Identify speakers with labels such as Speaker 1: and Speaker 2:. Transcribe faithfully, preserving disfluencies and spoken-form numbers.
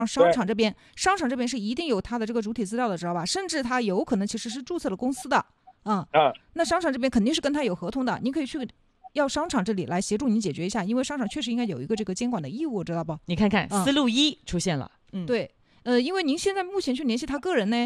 Speaker 1: 商场这边，商场这边是一定有他的这个主体资料的，知道吧？甚至他有可能其实是注册了公司的，嗯
Speaker 2: 啊，
Speaker 1: 那商场这边肯定是跟他有合同的，你可以去要商场这里来协助你解决一下，因为商场确实应该有一个这个监管的义务，知道不？
Speaker 3: 你看看
Speaker 1: 嗯
Speaker 3: 思路一出现了，嗯，
Speaker 1: 对，呃，因为您现在目前去联系他个人呢，